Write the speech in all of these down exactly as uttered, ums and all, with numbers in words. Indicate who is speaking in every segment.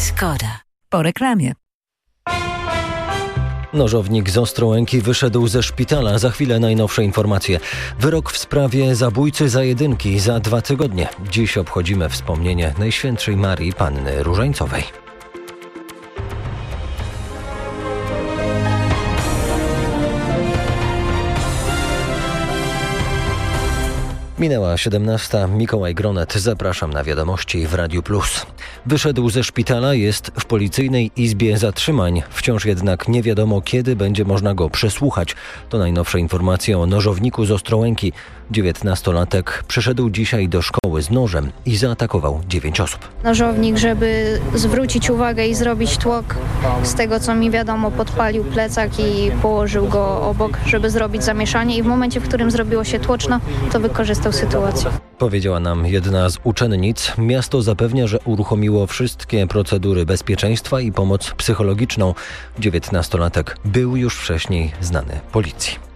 Speaker 1: Škoda. Po reklamie.
Speaker 2: Nożownik z Ostrołęki wyszedł ze szpitala. Za chwilę najnowsze informacje. Wyrok w sprawie zabójcy za jedynki za dwa tygodnie. Dziś obchodzimy wspomnienie Najświętszej Marii Panny Różańcowej. Minęła siedemnasta. Mikołaj Gronet. Zapraszam na wiadomości w Radiu Plus. Wyszedł ze szpitala, jest w policyjnej izbie zatrzymań. Wciąż jednak nie wiadomo, kiedy będzie można go przesłuchać. To najnowsze informacje o nożowniku z Ostrołęki. dziewiętnastolatek przyszedł dzisiaj do szkoły z nożem i zaatakował dziewięć osób.
Speaker 3: Nożownik, żeby zwrócić uwagę i zrobić tłok, z tego co mi wiadomo, podpalił plecak i położył go obok, żeby zrobić zamieszanie, i w momencie, w którym zrobiło się tłoczno, to wykorzystał sytuację.
Speaker 2: Powiedziała nam jedna z uczennic. Miasto zapewnia, że uruchomiło wszystkie procedury bezpieczeństwa i pomoc psychologiczną. dziewiętnastolatek był już wcześniej znany policji.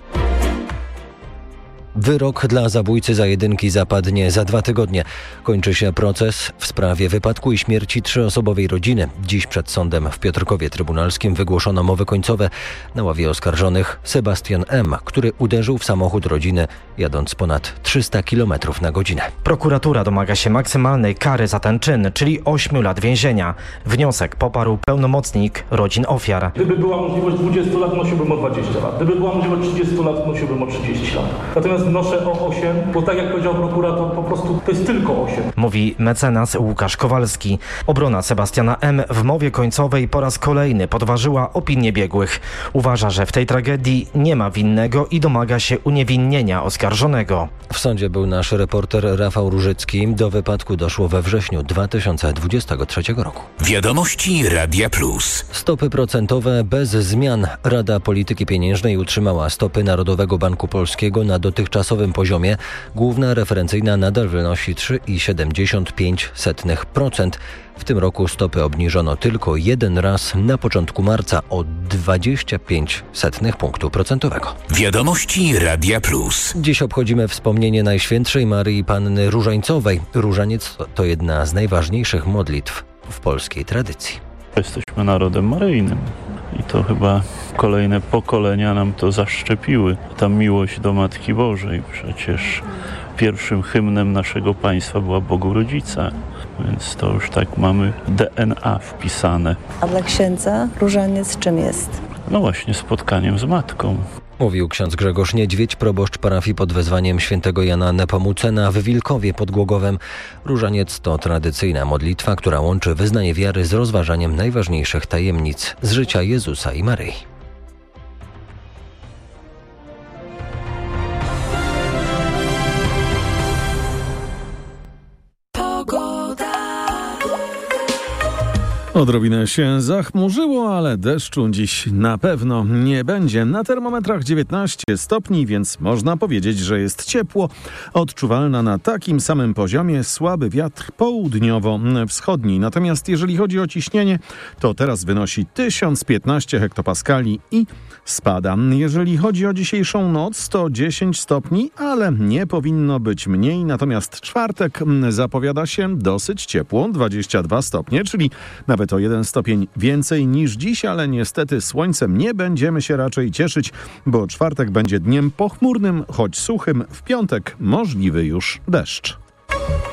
Speaker 2: Wyrok dla zabójcy za jedynki zapadnie za dwa tygodnie. Kończy się proces w sprawie wypadku i śmierci trzyosobowej rodziny. Dziś przed sądem w Piotrkowie Trybunalskim wygłoszono mowy końcowe. Na ławie oskarżonych Sebastian M., który uderzył w samochód rodziny, jadąc ponad trzysta kilometrów na godzinę.
Speaker 4: Prokuratura domaga się maksymalnej kary za ten czyn, czyli ośmiu lat więzienia. Wniosek poparł pełnomocnik rodzin ofiar.
Speaker 5: Gdyby była możliwość dwudziestu lat, nosiłbym o dwadzieścia lat. Gdyby była możliwość trzydziestu lat, nosiłbym o trzydzieści lat. Natomiast wnoszę o osiem, bo tak jak powiedział prokurator, po prostu to jest tylko osiem.
Speaker 4: Mówi mecenas Łukasz Kowalski. Obrona Sebastiana M. w mowie końcowej po raz kolejny podważyła opinię biegłych. Uważa, że w tej tragedii nie ma winnego i domaga się uniewinnienia oskarżonego.
Speaker 2: W sądzie był nasz reporter Rafał Różycki. Do wypadku doszło we wrześniu dwa tysiące dwudziestego trzeciego roku.
Speaker 6: Wiadomości Radia Plus.
Speaker 2: Stopy procentowe bez zmian. Rada Polityki Pieniężnej utrzymała stopy Narodowego Banku Polskiego na dotychczasowym poziomie. Główna referencyjna nadal wynosi trzy przecinek siedemdziesiąt pięć procent. W tym roku stopy obniżono tylko jeden raz na początku marca o dwadzieścia pięć punktu procentowego.
Speaker 6: Wiadomości Radia Plus.
Speaker 2: Dziś obchodzimy wspomnienie Najświętszej Marii Panny Różańcowej. Różaniec to jedna z najważniejszych modlitw w polskiej tradycji.
Speaker 7: Jesteśmy narodem maryjnym i to chyba kolejne pokolenia nam to zaszczepiły. Ta miłość do Matki Bożej. Przecież pierwszym hymnem naszego państwa była Bogu Rodzica, więc to już tak mamy D N A wpisane.
Speaker 8: A dla księdza różaniec czym jest?
Speaker 7: No właśnie, spotkaniem z Matką.
Speaker 2: Mówił ksiądz Grzegorz Niedźwiedź, proboszcz parafii pod wezwaniem świętego Jana Nepomucena w Wilkowie pod Głogowem. Różaniec to tradycyjna modlitwa, która łączy wyznanie wiary z rozważaniem najważniejszych tajemnic z życia Jezusa i Maryi.
Speaker 9: Odrobinę się zachmurzyło, ale deszczu dziś na pewno nie będzie. Na termometrach dziewiętnaście stopni, więc można powiedzieć, że jest ciepło. Odczuwalna na takim samym poziomie słaby wiatr południowo-wschodni. Natomiast jeżeli chodzi o ciśnienie, to teraz wynosi tysiąc piętnaście hektopaskali i spada. Jeżeli chodzi o dzisiejszą noc, to dziesięć stopni, ale nie powinno być mniej. Natomiast czwartek zapowiada się dosyć ciepło, dwadzieścia dwa stopnie, czyli nawet to jeden stopień więcej niż dziś, ale niestety słońcem nie będziemy się raczej cieszyć, bo czwartek będzie dniem pochmurnym, choć suchym. W piątek możliwy już deszcz.